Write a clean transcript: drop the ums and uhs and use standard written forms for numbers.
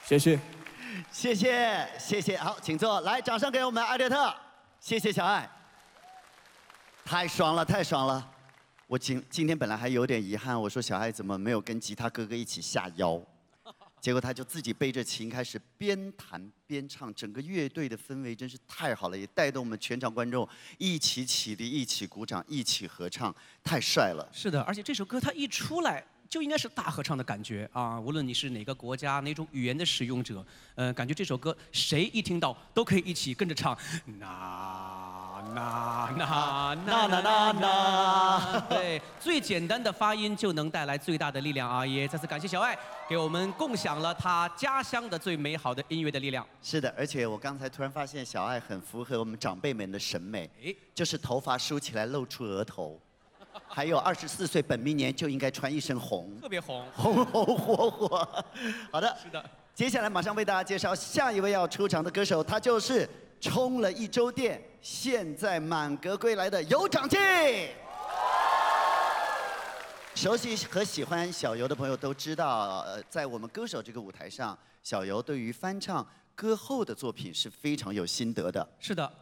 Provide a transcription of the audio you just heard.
谢谢， 谢谢，谢谢。好，请坐。来，掌声给我们艾略特。谢谢小爱。太爽了，太爽了。我今天本来还有点遗憾，我说小爱怎么没有跟吉他哥哥一起下腰？结果他就自己背着琴开始边弹边唱，整个乐队的氛围真是太好了，也带动我们全场观众一起起立、一起鼓掌、一起合唱，太帅了。 是的，而且这首歌它一出来就应该是大合唱的感觉啊！无论你是哪个国家、哪种语言的使用者，感觉这首歌谁一听到都可以一起跟着唱。那，对，最简单的发音就能带来最大的力量啊！也再次感谢小爱，给我们共享了他家乡的最美好的音乐的力量。 是的，而且我刚才突然发现小爱很符合我们长辈们的审美，就是头发梳起来露出额头，还有24岁本命年就应该穿一身红， 特别红， 红红火火。好的， 是的。 接下来马上为大家介绍下一位要出场的歌手，他就是充了1周电，现在满格归来的尤长靖。熟悉和喜欢小游的朋友都知道，在我们歌手这个舞台上，小游对于翻唱歌后的作品是非常有心得的。 是的，